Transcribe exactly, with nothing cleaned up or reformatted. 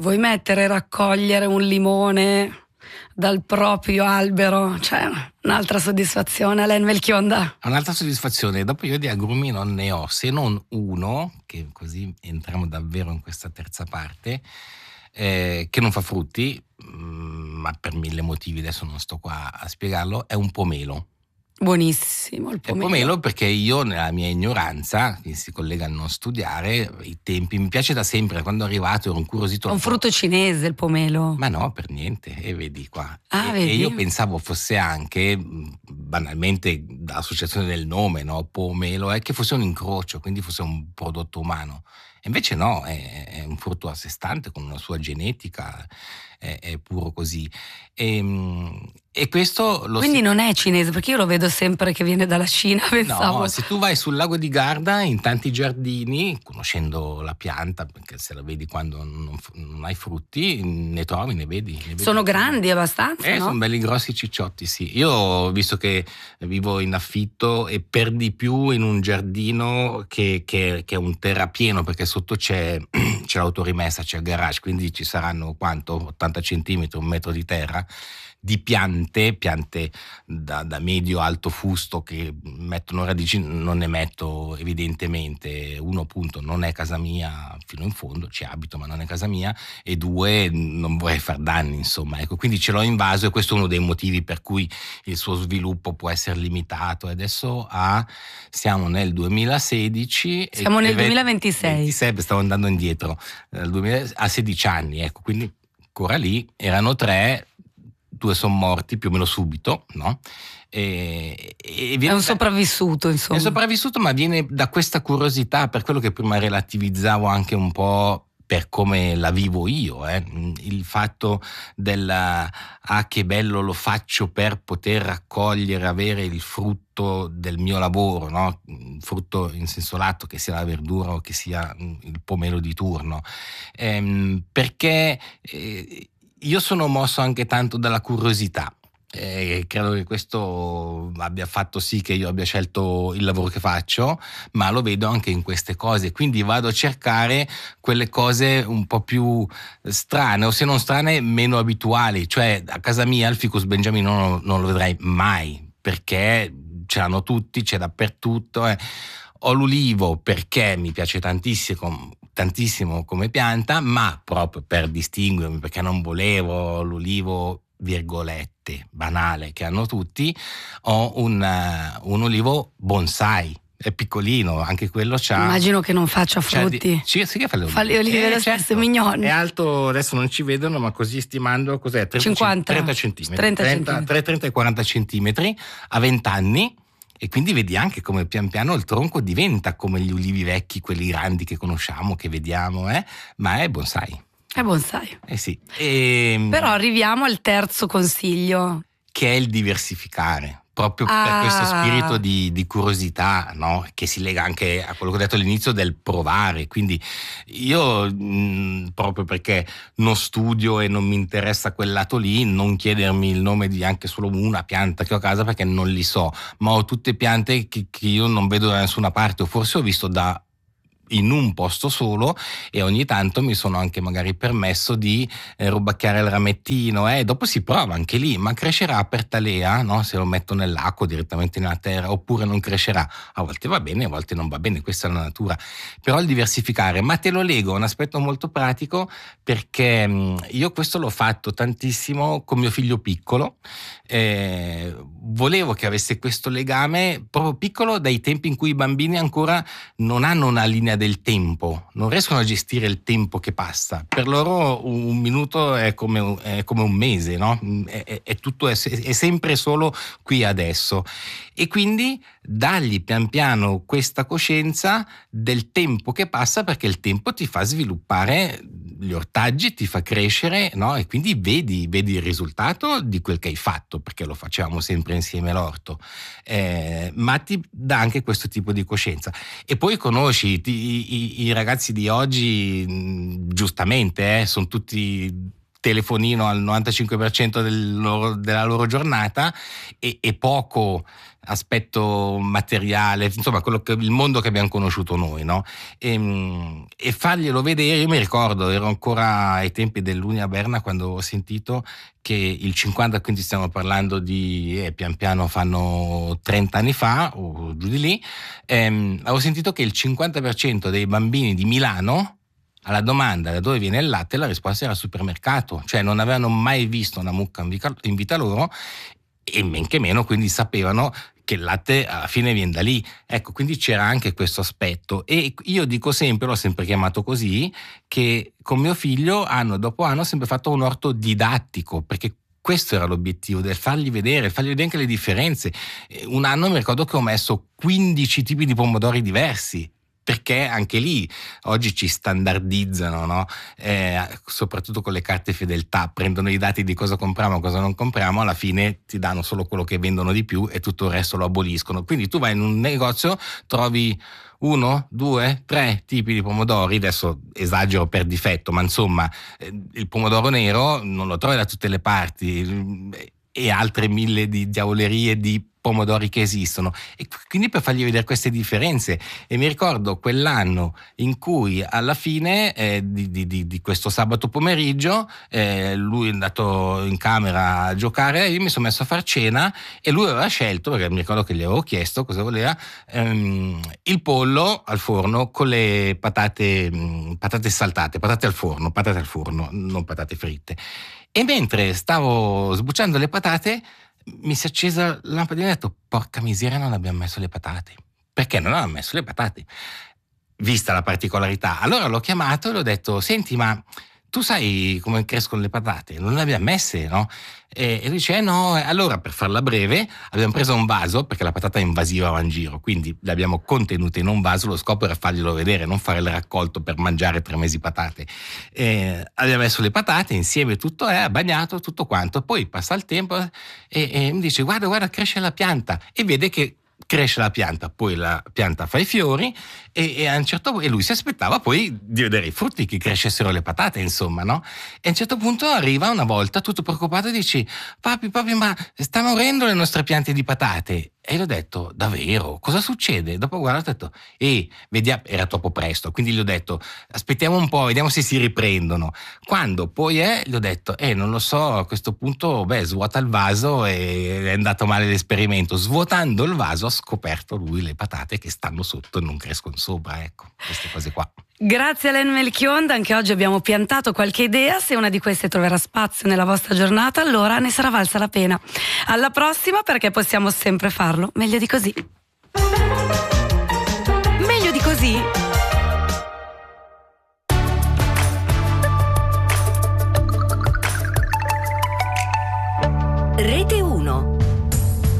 vuoi mettere e raccogliere un limone dal proprio albero, cioè un'altra soddisfazione, Alain Melchionda. Un'altra soddisfazione, dopo io di agrumi non ne ho, se non uno, che così entriamo davvero in questa terza parte, eh, che non fa frutti, mh, ma per mille motivi, adesso non sto qua a spiegarlo, è un pomelo. Buonissimo il pomelo. Il pomelo, perché io nella mia ignoranza, che si collega al non studiare, i tempi, mi piace da sempre, quando è arrivato ero incuriosito. È un frutto cinese il pomelo. Ma no, per niente, e vedi qua. Ah, e, vedi? e io pensavo fosse anche, banalmente, dall'associazione del nome, no? Pomelo, è che fosse un incrocio, quindi fosse un prodotto umano. Invece no, è, è un frutto a sé stante, con una sua genetica, è, è puro così. E, e questo lo Quindi si... non è cinese, perché io lo vedo sempre che viene dalla Cina, pensavo. No, se tu vai sul lago di Garda, in tanti giardini, conoscendo la pianta, perché se la vedi quando non, non hai frutti, ne trovi, ne vedi. Ne vedi. Sono grandi abbastanza, Eh, no? sono belli grossi cicciotti, sì. Io, visto che vivo in affitto, e per di più in un giardino che, che, che è un terrapieno, perché sotto c'è, c'è l'autorimessa, c'è il garage, quindi ci saranno quanto? ottanta centimetri, un metro di terra, di piante, piante da, da medio-alto fusto che mettono radici, non ne metto evidentemente. Uno, appunto, non è casa mia fino in fondo, ci abito ma non è casa mia, e due, non vorrei far danni, insomma, ecco, quindi ce l'ho invaso, e questo è uno dei motivi per cui il suo sviluppo può essere limitato. E adesso ha, siamo nel duemilasedici, siamo e, nel e duemilaventisei, ventisei, stavo andando indietro, nel duemila, a sedici anni, ecco, quindi ancora lì, erano tre, due sono morti più o meno subito, no? E, e è un sopravvissuto, insomma. È sopravvissuto, ma viene da questa curiosità, per quello che prima relativizzavo anche un po' per come la vivo io, eh? Il fatto della ah che bello, lo faccio per poter raccogliere, avere il frutto del mio lavoro, no? Il frutto in senso lato, che sia la verdura o che sia il pomelo di turno, ehm, perché eh, io sono mosso anche tanto dalla curiosità. Eh, credo che questo abbia fatto sì che io abbia scelto il lavoro che faccio, ma lo vedo anche in queste cose, quindi vado a cercare quelle cose un po' più strane, o se non strane, meno abituali. Cioè, a casa mia il ficus benjamino non, non lo vedrai mai, perché ce l'hanno tutti, c'è dappertutto. eh. Ho l'ulivo perché mi piace tantissimo tantissimo come pianta, ma proprio per distinguermi, perché non volevo l'ulivo virgolette banale che hanno tutti, ho un, uh, un ulivo bonsai. È piccolino, anche quello c'ha. Immagino che non faccia frutti. Sì, sì che fa le olive. Fa le olive eh, lo certo. stesso, mignone. È alto, adesso non ci vedono, ma così stimando cos'è? trenta, cinquanta, trenta centimetri. trenta trenta, tra trenta e quaranta centimetri a venti anni. E quindi vedi anche come pian piano il tronco diventa come gli ulivi vecchi, quelli grandi che conosciamo, che vediamo, eh? Ma è bonsai. È bonsai. Eh sì. E... Però arriviamo al terzo consiglio, che è il diversificare. Proprio ah. per questo spirito di, di curiosità, no? Che si lega anche a quello che ho detto all'inizio del provare. Quindi io, mh, proprio perché non studio e non mi interessa quel lato lì, non chiedermi il nome di anche solo una pianta che ho a casa, perché non li so, ma ho tutte piante che, che io non vedo da nessuna parte, o forse ho visto da in un posto solo, e ogni tanto mi sono anche magari permesso di eh, rubacchiare il ramettino, eh. Dopo si prova anche lì, ma crescerà per talea, no? Se lo metto nell'acqua direttamente nella terra, oppure non crescerà. A volte va bene, a volte non va bene, questa è la natura. Però il diversificare, ma te lo leggo, un aspetto molto pratico, perché mh, io questo l'ho fatto tantissimo con mio figlio piccolo. Eh, volevo che avesse questo legame proprio piccolo, dai tempi in cui i bambini ancora non hanno una linea del tempo, non riescono a gestire il tempo che passa. Per loro un minuto è come, è come un mese, no? È, è, è tutto, è, è sempre solo qui adesso. E quindi dargli pian piano questa coscienza del tempo che passa, perché il tempo ti fa sviluppare gli ortaggi, ti fa crescere, no? E quindi vedi, vedi il risultato di quel che hai fatto, perché lo facciamo sempre insieme l'orto, eh, ma ti dà anche questo tipo di coscienza. E poi conosci ti, i, i ragazzi di oggi, giustamente, eh, sono tutti telefonino al novantacinque per cento del loro, della loro giornata e, e poco aspetto materiale, insomma quello che, il mondo che abbiamo conosciuto noi, no? E, e farglielo vedere. Io mi ricordo, ero ancora ai tempi dell'Unia Berna quando ho sentito che il cinquanta, quindi stiamo parlando di eh, pian piano fanno trenta anni fa o giù di lì, ehm, avevo sentito che il cinquanta per cento dei bambini di Milano, alla domanda da dove viene il latte, la risposta era al supermercato, cioè non avevano mai visto una mucca in vita loro e men che meno quindi sapevano che il latte alla fine viene da lì. Ecco, quindi c'era anche questo aspetto e io dico sempre, l'ho sempre chiamato così, che con mio figlio anno dopo anno ho sempre fatto un orto didattico, perché questo era l'obiettivo, del fargli vedere, fargli vedere anche le differenze. Un anno mi ricordo che ho messo quindici tipi di pomodori diversi, perché anche lì oggi ci standardizzano, no? Eh, soprattutto con le carte fedeltà, prendono i dati di cosa compriamo, cosa non compriamo, alla fine ti danno solo quello che vendono di più e tutto il resto lo aboliscono. Quindi tu vai in un negozio, trovi uno, due, tre tipi di pomodori, adesso esagero per difetto, ma insomma eh, il pomodoro nero non lo trovi da tutte le parti e altre mille di diavolerie di pomodori che esistono, e quindi per fargli vedere queste differenze. E mi ricordo quell'anno in cui alla fine eh, di, di, di questo sabato pomeriggio eh, lui è andato in camera a giocare, io mi sono messo a far cena e lui aveva scelto, perché mi ricordo che gli avevo chiesto cosa voleva, ehm, il pollo al forno con le patate, mh, patate saltate, patate al forno, patate al forno, non patate fritte. E mentre stavo sbucciando le patate mi si è accesa la lampadina e ho detto: porca miseria, non abbiamo messo le patate. Perché non avevamo messo le patate? Vista la particolarità. Allora l'ho chiamato e l'ho detto: senti, ma tu sai come crescono le patate? Non le abbiamo messe, no? E, e lui dice: eh no. Allora, per farla breve, abbiamo preso un vaso, perché la patata invasiva va in giro, quindi le abbiamo contenute in un vaso. Lo scopo era farglielo vedere, non fare il raccolto per mangiare tre mesi patate. E abbiamo messo le patate insieme, tutto è bagnato, tutto quanto. Poi passa il tempo e, e mi dice: guarda, guarda, cresce la pianta. E vede che cresce la pianta, poi la pianta fa i fiori e, e a un certo punto, e lui si aspettava poi di vedere i frutti, che crescessero le patate, insomma, no? E a un certo punto arriva una volta tutto preoccupato e dice: papi, papi, ma sta morendo le nostre piante di patate. E gli ho detto: davvero? Cosa succede? Dopo guardato ho detto: eh, vediamo, era troppo presto, quindi gli ho detto: aspettiamo un po', vediamo se si riprendono. Quando poi è, gli ho detto: eh, non lo so, a questo punto, beh, svuota il vaso e è andato male l'esperimento. Svuotando il vaso ha scoperto lui le patate che stanno sotto e non crescono sopra, ecco, queste cose qua. Grazie a Len Melchionda, anche oggi abbiamo piantato qualche idea. Se una di queste troverà spazio nella vostra giornata, allora ne sarà valsa la pena. Alla prossima, perché possiamo sempre farlo meglio di così. Meglio di così? Rete uno.